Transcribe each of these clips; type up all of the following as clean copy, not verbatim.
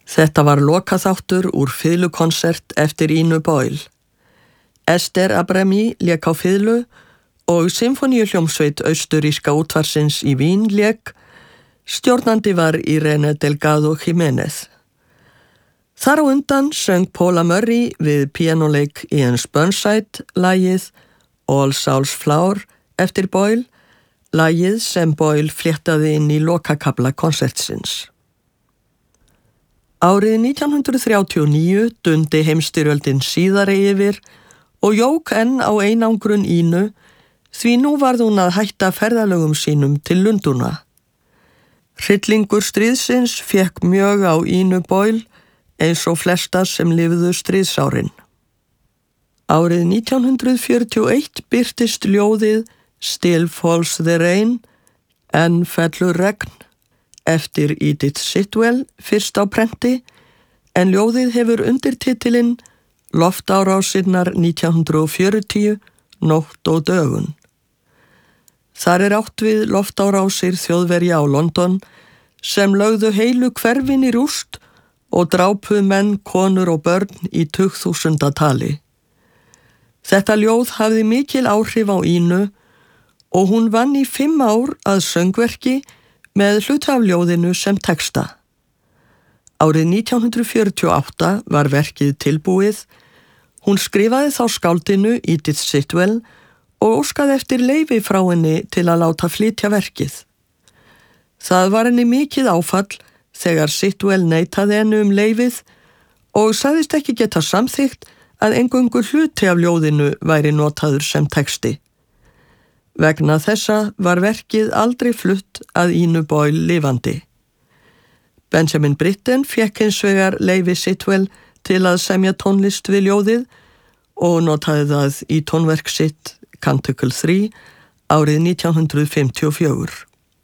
Þetta var lokaþáttur úr fiðlukonsert eftir Ínu Boyle. Ester Abrami lék á fiðlu og Sinfoníuhljómsveit Austuríska útvarsins í Vín lék. Stjórnandi var Irene Delgado Jiménez. Þar á undan söng Paula Murray við píanóleik Ian Burnside lagið All Souls Flower eftir Boyle, lagið sem Boyle fléttaði inn í lokakafla konsertsins. Árið 1939 dundi heimsstyrjöldin síðari yfir og jók enn á einangrun Ínu því nú varð hún að hætta ferðalögum sínum til Lundúna. Hryllingur stríðsins fékk mjög á Ínu Boyle eins og flesta sem lifðu stríðsárin. Árið 1941 birtist ljóðið Still Falls the Rain, enn fellur regn, eftir Edith Sitwell fyrst á prenti, en ljóðið hefur undirtitilinn Loftárásinnar 1940, nótt og dögun. Þar átt við loftárásir Þjóðverja á London sem lögðu heilu hverfin í rúst og drápu menn, konur og börn í tugþúsundatali. Þetta ljóð hafði mikil áhrif á Ínu og hún vann í 5 ár að söngverki með hluta af ljóðinu sem texta. Árið 1948 var verkið tilbúið. Hún skrifaði þá skáldinu Edith Sitwell og óskaði eftir leyfi frá henni til að láta flytja verkið. Það var henni mikið áfall þegar Sitwell neitaði henni leyfið og sagðist ekki geta samþykkt að eingöngu hluti af ljóðinu væri notaður sem texti. Vegna þessa var verkið aldrei flutt að Ínu Boyle lifandi. Benjamin Britten fékk hins vegar leyfi Sitwell til að semja tónlist við ljóðið og notaði það í tónverk sitt Canticle 3 árið 1954.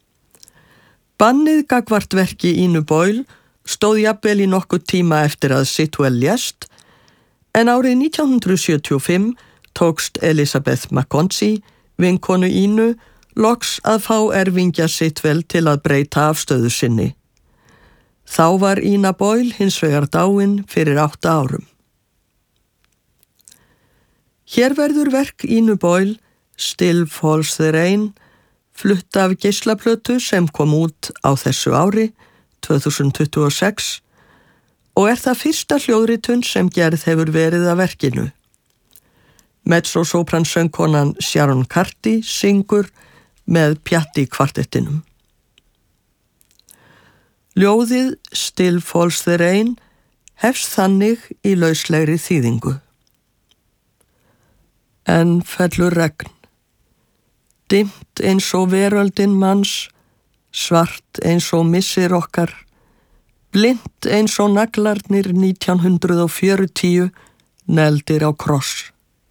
Bannið gagnvart verki Ínu Boyle stóð jafnvel í nokkuð tíma eftir að Sitwell lést, en árið 1975 tókst Elizabeth McConsey, vinkonu Ínu, loks að fá erfingja Sitwell til að breyta afstöðu sinni. Þá var Ína Boyle hins vegar dáin fyrir 8 árum. Hér verður verk Ínu Boyle, Still Falls the Rain, flutt af geislaplötu sem kom út á þessu ári, 2026, og það fyrsta hljóðritun sem gerð hefur verið af verkinu. Mezzo-sopran-söngkonan Sharon Carty syngur með Piatti kvartettinum. Ljóðið Still Falls the Rain hefst þannig í lauslegri þýðingu. En fellur regn, dimmt eins og veröldin manns, svart eins og missir okkar, blint eins og naglarnir 1940 neldir á kross.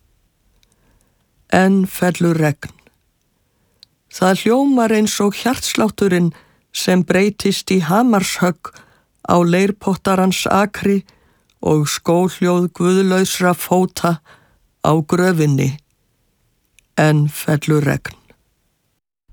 En fellur regn. Það hljómar eins og hjartslátturinn sem breytist í hamarshögg á leirpottarans akri og skóhljóð guðlausra fóta á gröfinni. En fellur regn.